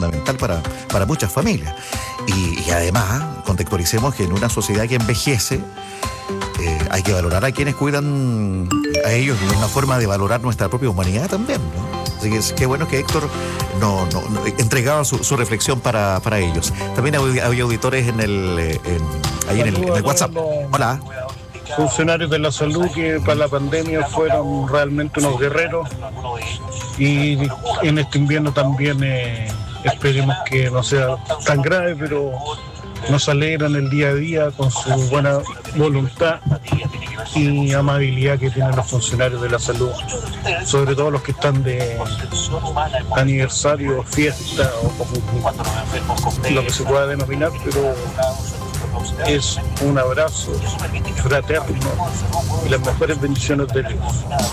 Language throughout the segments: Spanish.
fundamental para muchas familias. Y además, contextualicemos que en una sociedad que envejece, hay que valorar a quienes cuidan a ellos, de una forma de valorar nuestra propia humanidad también, ¿no? Así que qué bueno que Héctor no entregaba su reflexión para ellos. También hay auditores en el WhatsApp. Hola. Funcionarios de la salud que para la pandemia fueron realmente unos guerreros, y en este invierno también esperemos que no sea tan grave, pero nos alegran el día a día con su buena voluntad y amabilidad que tienen los funcionarios de la salud, sobre todo los que están de aniversario, fiesta o como lo que se pueda denominar, pero es un abrazo fraterno y las mejores bendiciones de Dios.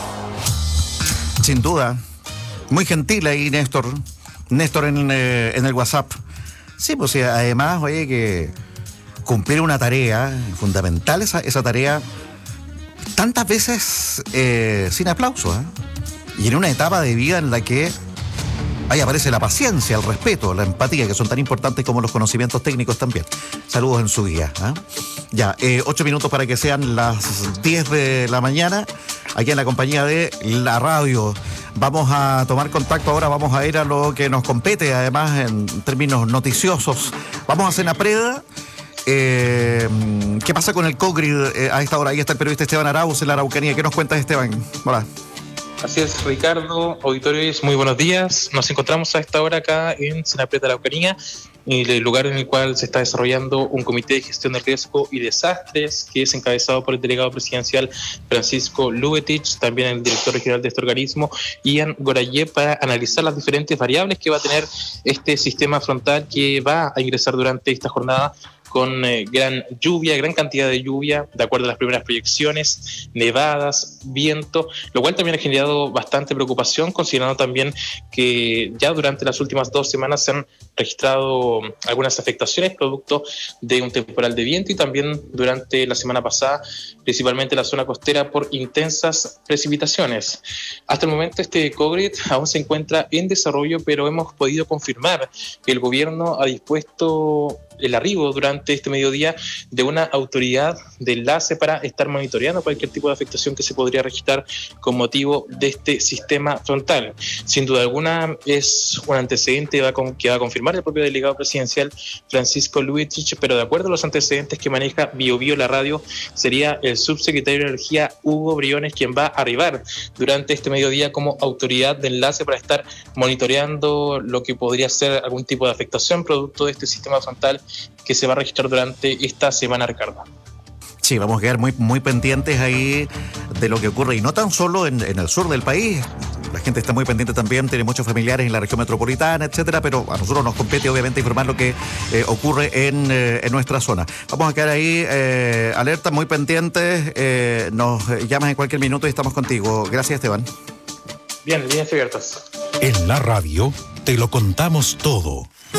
Sin duda, muy gentil ahí Néstor en el WhatsApp. Sí, pues además, oye, que cumplir una tarea fundamental, esa tarea, tantas veces sin aplauso, y en una etapa de vida en la que ahí aparece la paciencia, el respeto, la empatía, que son tan importantes como los conocimientos técnicos también. Saludos en su día. Ya, 8 minutos para que sean las 10 de la mañana, aquí en la compañía de la radio. Vamos a tomar contacto ahora, vamos a ir a lo que nos compete, además, en términos noticiosos. Vamos a Senapreda. ¿Qué pasa con el COGRID a esta hora? Ahí está el periodista Esteban Arauz en la Araucanía. ¿Qué nos cuentas, Esteban? Hola. Así es, Ricardo, auditores, muy buenos días. Nos encontramos a esta hora acá en Senapreda, la Araucanía, el lugar en el cual se está desarrollando un comité de gestión de riesgo y desastres que es encabezado por el delegado presidencial Francisco Lubetich, también el director regional de este organismo, Ian Goraye, para analizar las diferentes variables que va a tener este sistema frontal que va a ingresar durante esta jornada con gran cantidad de lluvia, de acuerdo a las primeras proyecciones, nevadas, viento, lo cual también ha generado bastante preocupación, considerando también que ya durante las últimas 2 semanas se han registrado algunas afectaciones producto de un temporal de viento, y también durante la semana pasada, principalmente la zona costera, por intensas precipitaciones. Hasta el momento este COGRID aún se encuentra en desarrollo, pero hemos podido confirmar que el gobierno ha dispuesto el arribo durante este mediodía de una autoridad de enlace para estar monitoreando cualquier tipo de afectación que se podría registrar con motivo de este sistema frontal. Sin duda alguna es un antecedente que va a confirmar el propio delegado presidencial Francisco Lubetich, pero de acuerdo a los antecedentes que maneja Biobío la radio, sería el subsecretario de Energía Hugo Briones quien va a arribar durante este mediodía como autoridad de enlace para estar monitoreando lo que podría ser algún tipo de afectación producto de este sistema frontal que se va a registrar durante esta semana, Ricardo. Sí, vamos a quedar muy, muy pendientes ahí de lo que ocurre, y no tan solo en el sur del país. La gente está muy pendiente también, tiene muchos familiares en la región metropolitana, etcétera, pero a nosotros nos compete obviamente informar lo que ocurre en nuestra zona. Vamos a quedar ahí alerta, muy pendientes, nos llamas en cualquier minuto y estamos contigo. Gracias, Esteban. Bien, líneas abiertas. En la radio te lo contamos todo.